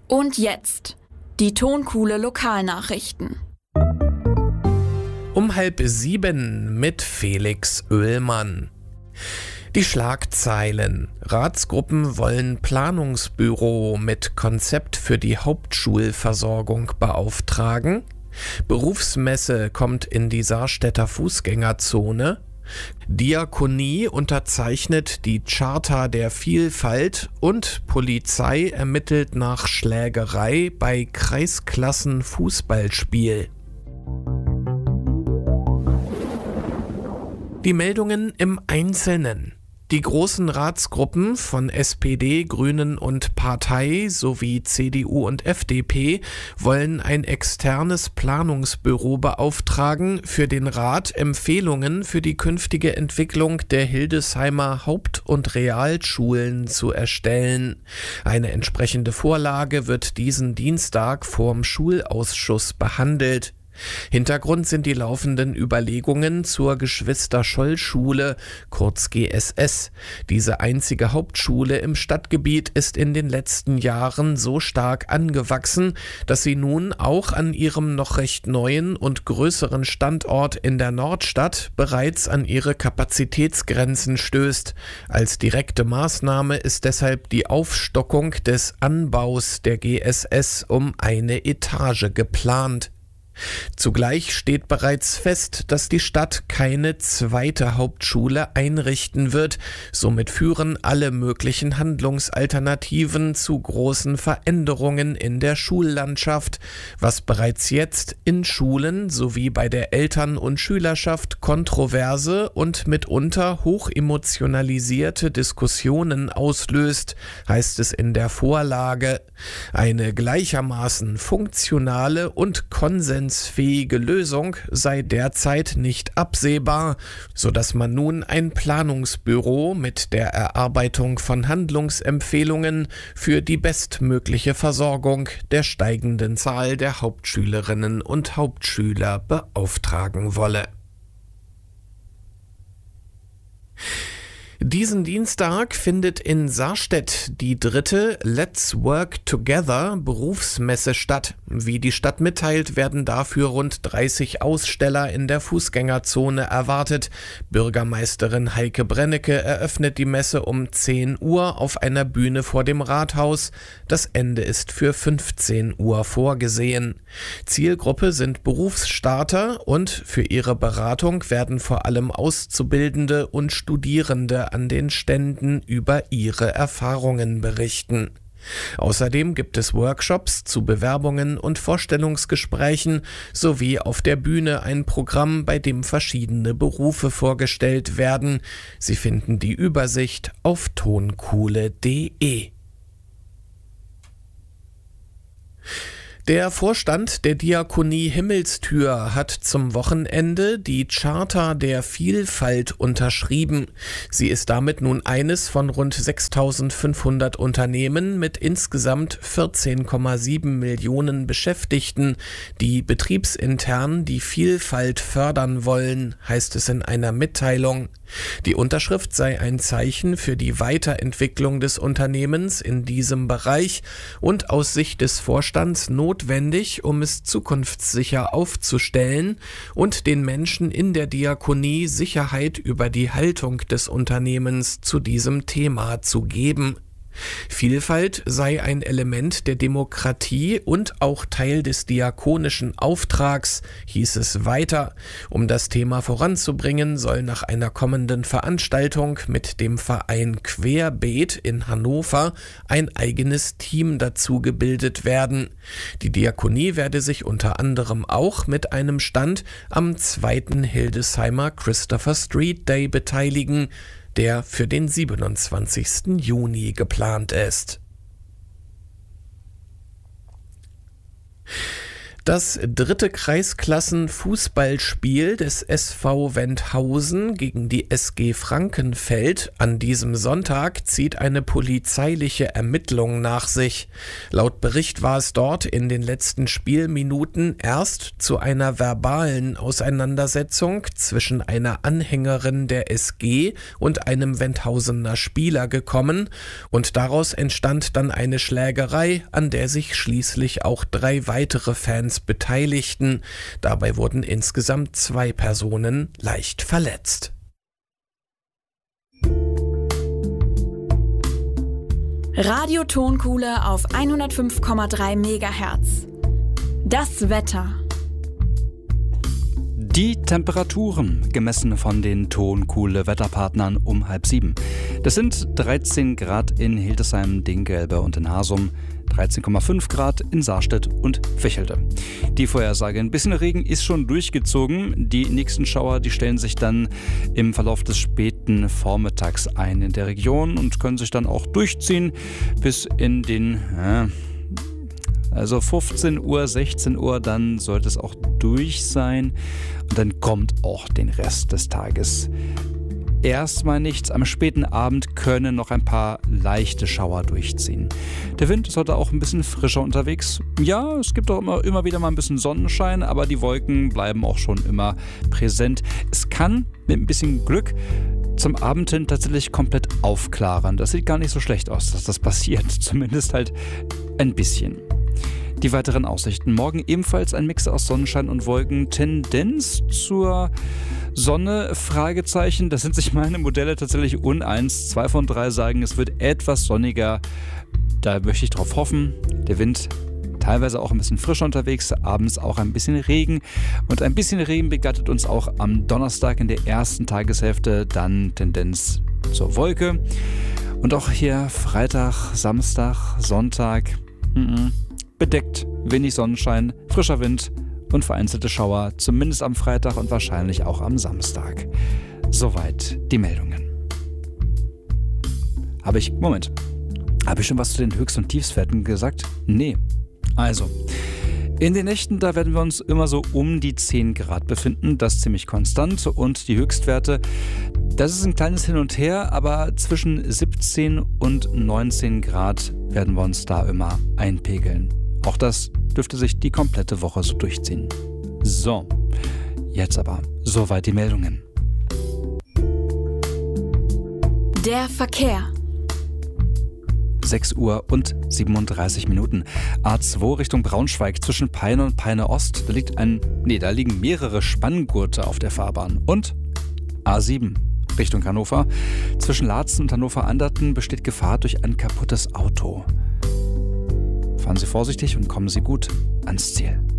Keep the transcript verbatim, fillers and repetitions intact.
Und jetzt die Tonkuhle Lokalnachrichten. Um halb sieben mit Felix Oehlmann. Die Schlagzeilen. Ratsgruppen wollen Planungsbüro mit Konzept für die Hauptschulversorgung beauftragen. Berufsmesse kommt in die Saarstädter Fußgängerzone. Diakonie unterzeichnet die Charta der Vielfalt und Polizei ermittelt nach Schlägerei bei Kreisklassen-Fußballspiel. Die Meldungen im Einzelnen. Die großen Ratsgruppen von S P D, Grünen und Partei sowie C D U und F D P wollen ein externes Planungsbüro beauftragen, für den Rat Empfehlungen für die künftige Entwicklung der Hildesheimer Haupt- und Realschulen zu erstellen. Eine entsprechende Vorlage wird diesen Dienstag vorm Schulausschuss behandelt. Hintergrund sind die laufenden Überlegungen zur Geschwister-Scholl-Schule, kurz G S S. Diese einzige Hauptschule im Stadtgebiet ist in den letzten Jahren so stark angewachsen, dass sie nun auch an ihrem noch recht neuen und größeren Standort in der Nordstadt bereits an ihre Kapazitätsgrenzen stößt. Als direkte Maßnahme ist deshalb die Aufstockung des Anbaus der G S S um eine Etage geplant. Zugleich steht bereits fest, dass die Stadt keine zweite Hauptschule einrichten wird. Somit führen alle möglichen Handlungsalternativen zu großen Veränderungen in der Schullandschaft, was bereits jetzt in Schulen sowie bei der Eltern- und Schülerschaft kontroverse und mitunter hochemotionalisierte Diskussionen auslöst, heißt es in der Vorlage. Eine gleichermaßen funktionale und konsensfähige Lösung sei derzeit nicht absehbar, sodass man nun ein Planungsbüro mit der Erarbeitung von Handlungsempfehlungen für die bestmögliche Versorgung der steigenden Zahl der Hauptschülerinnen und Hauptschüler beauftragen wolle. Diesen Dienstag findet in Saarstedt die dritte Let's Work Together Berufsmesse statt. Wie die Stadt mitteilt, werden dafür rund dreißig Aussteller in der Fußgängerzone erwartet. Bürgermeisterin Heike Brennecke eröffnet die Messe um zehn Uhr auf einer Bühne vor dem Rathaus. Das Ende ist für fünfzehn Uhr vorgesehen. Zielgruppe sind Berufsstarter und für ihre Beratung werden vor allem Auszubildende und Studierende an den Ständen über ihre Erfahrungen berichten. Außerdem gibt es Workshops zu Bewerbungen und Vorstellungsgesprächen sowie auf der Bühne ein Programm, bei dem verschiedene Berufe vorgestellt werden. Sie finden die Übersicht auf tonkuhle punkt de. Der Vorstand der Diakonie Himmelstür hat zum Wochenende die Charta der Vielfalt unterschrieben. Sie ist damit nun eines von rund sechstausendfünfhundert Unternehmen mit insgesamt vierzehn Komma sieben Millionen Beschäftigten, die betriebsintern die Vielfalt fördern wollen, heißt es in einer Mitteilung. Die Unterschrift sei ein Zeichen für die Weiterentwicklung des Unternehmens in diesem Bereich und aus Sicht des Vorstands notwendig, um es zukunftssicher aufzustellen und den Menschen in der Diakonie Sicherheit über die Haltung des Unternehmens zu diesem Thema zu geben. Vielfalt sei ein Element der Demokratie und auch Teil des diakonischen Auftrags, hieß es weiter. Um das Thema voranzubringen, soll nach einer kommenden Veranstaltung mit dem Verein Querbeet in Hannover ein eigenes Team dazu gebildet werden. Die Diakonie werde sich unter anderem auch mit einem Stand am zweiten Hildesheimer Christopher Street Day beteiligen, der für den siebenundzwanzigsten Juni geplant ist. Das dritte Kreisklassen-Fußballspiel des S V Wendhausen gegen die S G Frankenfeld an diesem Sonntag zieht eine polizeiliche Ermittlung nach sich. Laut Bericht war es dort in den letzten Spielminuten erst zu einer verbalen Auseinandersetzung zwischen einer Anhängerin der S G und einem Wendhausener Spieler gekommen und daraus entstand dann eine Schlägerei, an der sich schließlich auch drei weitere Fans beteiligten. Dabei wurden insgesamt zwei Personen leicht verletzt. Radio Tonkuhle auf hundertfünf Komma drei Megahertz. Das Wetter. Die Temperaturen, gemessen von den Tonkuhle-Wetterpartnern um halb sieben. Das sind dreizehn Grad in Hildesheim, Dingelbe und in Hasum, dreizehn Komma fünf Grad in Saarstedt und Vechelde. Die Vorhersage: ein bisschen Regen ist schon durchgezogen. Die nächsten Schauer, die stellen sich dann im Verlauf des späten Vormittags ein in der Region und können sich dann auch durchziehen bis in den... Äh, Also fünfzehn Uhr, sechzehn Uhr, dann sollte es auch durch sein. Und dann kommt auch den Rest des Tages erstmal nichts. Am späten Abend können noch ein paar leichte Schauer durchziehen. Der Wind ist heute auch ein bisschen frischer unterwegs. Ja, es gibt auch immer, immer wieder mal ein bisschen Sonnenschein, aber die Wolken bleiben auch schon immer präsent. Es kann mit ein bisschen Glück zum Abend hin tatsächlich komplett aufklaren. Das sieht gar nicht so schlecht aus, dass das passiert. Zumindest halt ein bisschen. Die weiteren Aussichten. Morgen ebenfalls ein Mix aus Sonnenschein und Wolken. Tendenz zur Sonne, Fragezeichen. Da sind sich meine Modelle tatsächlich uneins. Zwei von drei sagen, es wird etwas sonniger. Da möchte ich drauf hoffen. Der Wind teilweise auch ein bisschen frischer unterwegs. Abends auch ein bisschen Regen. Und ein bisschen Regen begattet uns auch am Donnerstag in der ersten Tageshälfte. Dann Tendenz zur Wolke. Und auch hier Freitag, Samstag, Sonntag. Mm-mm. Bedeckt, wenig Sonnenschein, frischer Wind und vereinzelte Schauer, zumindest am Freitag und wahrscheinlich auch am Samstag. Soweit die Meldungen. Habe ich, Moment, habe ich schon was zu den Höchst- und Tiefstwerten gesagt? Nee. Also, in den Nächten, da werden wir uns immer so um die zehn Grad befinden, das ist ziemlich konstant, und die Höchstwerte, das ist ein kleines Hin und Her, aber zwischen siebzehn und neunzehn Grad werden wir uns da immer einpegeln. Auch das dürfte sich die komplette Woche so durchziehen. So, jetzt aber soweit die Meldungen. Der Verkehr. sechs Uhr und siebenunddreißig Minuten. A zwei Richtung Braunschweig zwischen Peine und Peine Ost. Da liegt ein, nee, da liegen mehrere Spanngurte auf der Fahrbahn. Und A sieben Richtung Hannover. Zwischen Laatzen und Hannover-Anderten besteht Gefahr durch ein kaputtes Auto. Fahren Sie vorsichtig und kommen Sie gut ans Ziel.